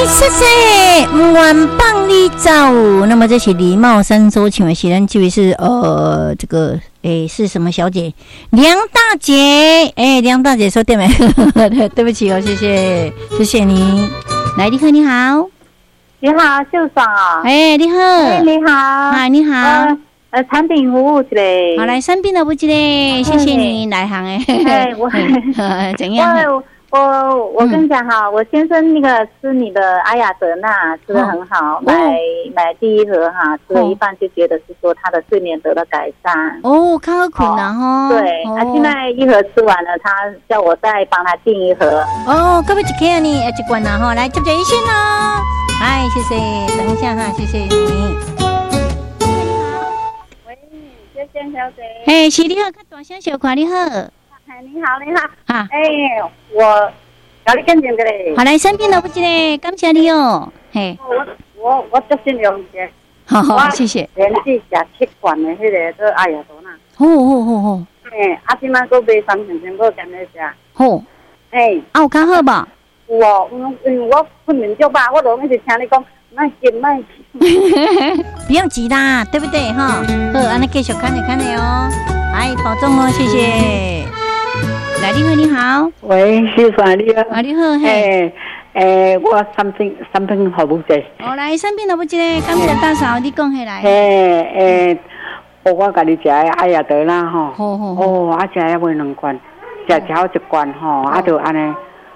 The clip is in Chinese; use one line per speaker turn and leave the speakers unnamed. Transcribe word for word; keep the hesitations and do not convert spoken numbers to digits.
谢谢，不愿放你走。那么这是李茂山所请的，显然这位是呃，这个诶是什么小姐？梁大姐，哎，梁大姐说对没？对不起哦，谢谢，谢谢你。来，你好，你好，
你好，秀爽啊！
哎，你好，
哎，你好，
嗨，你好。
呃呃，产品服务之类。
好，来生病了不之类，谢谢你来行哎。
哎，我
怎样？
我我我跟你讲哈，我先生那个吃你的阿雅德纳吃得很好，买买第一盒哈，吃了一半就觉得是说他的睡眠得了改善。
哦，看好困难哈。
对，他现在一盒吃完了，他叫我再帮他订一盒。
哦，可不可以给你一罐呢哈？来接接一线哦。哎，谢谢，等一下哈，谢谢你。
先小姐，
哎，是你好，较大声小看你好。
哎，你好，你好。
啊，
哎，我要你跟进个嘞。
好，来生病了不？嘞，感谢你哦。嘿，
我我我足心良些。
好好，谢谢。
连续食七罐的迄个做阿雅多纳。
好好好好。
哎，啊，今摆佫买三千千，佫兼咧食。
好。
哎，
啊，有较好吧？
有哦，因为我困眠足饱，我拢一直听你讲。卖急卖急，
不用急啦，对不对哈？好，安尼继续看你看你哦，哎，保重哦，谢谢。来，你好，你好，
喂，秀爽你好，
啊，你好，嘿，
诶，我三瓶三瓶服务者。
哦，来，三瓶都不记得，感谢大嫂，你讲起来。
诶诶，我我家己食的阿雅德啦吼，
好好，
哦，啊食了买两罐，食超一罐吼，啊就安尼。